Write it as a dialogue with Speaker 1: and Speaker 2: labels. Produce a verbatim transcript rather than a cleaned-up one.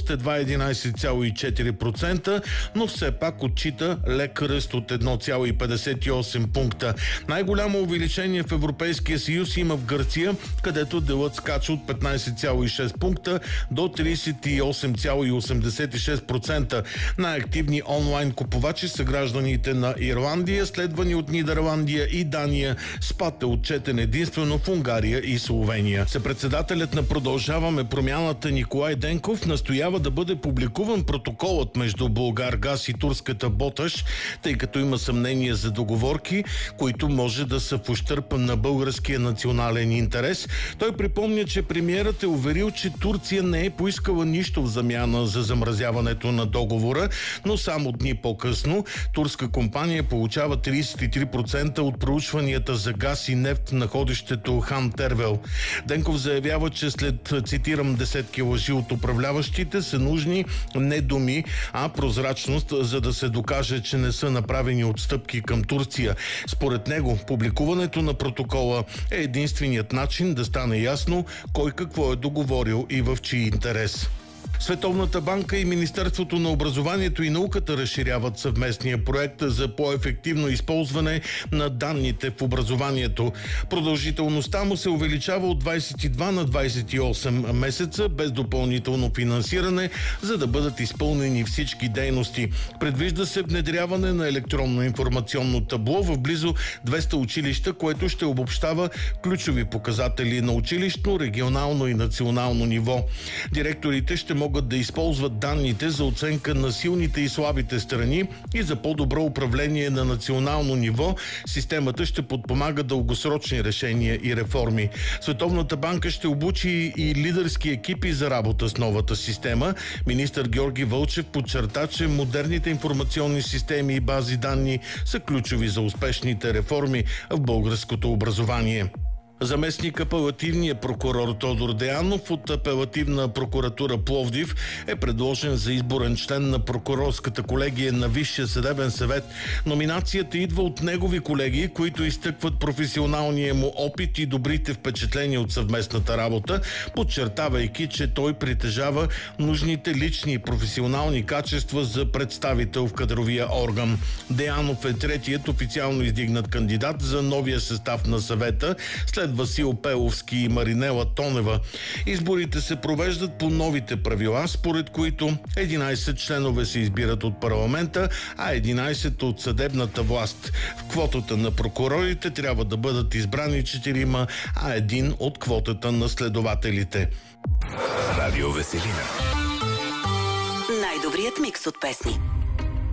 Speaker 1: ръст едва единайсет цяло и четири процента, но все пак отчита лек ръст от едно цяло и петдесет и осем пункта. Най-голямо увеличение в Европейския съюз има в Гърция, където делът скача от петнайсет цяло и шест пункта до трийсет и осем цяло и осемдесет и шест процента. Най-активни онлайн купувачи са гражданите на Ирландия, следвани от Нидерландия и Дания. Спад е отчетен единствено в Унгария и Словения. Съпредседателят на Продължаваме промяната Николай Денков настоява да бъде публикуван протоколът между Булгаргаз и турската Боташ, тъй като има съмнение за договорки, които може да са в ущърб на българския национален интерес. Той припомня, че премиерът е уверил, че Турция не е поискала нищо в замяна за замразяването на договора, но само дни по-късно турска компания получава трийсет и три процента от проучванията за газ и нефт на находището Хан Тервел. Денков заявява, че след, цитирам, десетки лъжи от управляващите са нужни не думи, а прозрачност, за да се докаже, че не са направени отстъпки към Турция. Според него, публикуването на протокола е единственият начин да стане ясно кой какво е договорил и в чий интерес. Световната банка и Министерството на образованието и науката разширяват съвместния проект за по-ефективно използване на данните в образованието. Продължителността му се увеличава от двайсет и два на двайсет и осем месеца без допълнително финансиране, за да бъдат изпълнени всички дейности. Предвижда се внедряване на електронно информационно табло в близо двеста училища, което ще обобщава ключови показатели на училищно, регионално и национално ниво. Директорите ще могат да използват данните за оценка на силните и слабите страни и за по-добро управление на национално ниво. Системата ще подпомага дългосрочни решения и реформи. Световната банка ще обучи и лидерски екипи за работа с новата система. Министър Георги Вълчев подчерта, че модерните информационни системи и бази данни са ключови за успешните реформи в българското образование. Заместник апелативният прокурор Тодор Деянов от апелативна прокуратура Пловдив е предложен за изборен член на прокурорската колегия на Висшия съдебен съвет. Номинацията идва от негови колеги, които изтъкват професионалния му опит и добрите впечатления от съвместната работа, подчертавайки, че той притежава нужните лични и професионални качества за представител в кадровия орган. Деянов е третият официално издигнат кандидат за новия състав на съвета, след Васил Пеловски и Маринела Тонева. Изборите се провеждат по новите правила, според които единайсет членове се избират от парламента, а единайсет от съдебната власт. В квотата на прокурорите трябва да бъдат избрани четирима, а един от квотата на следователите.
Speaker 2: Радио Веселина.
Speaker 3: Най-добрият микс от песни.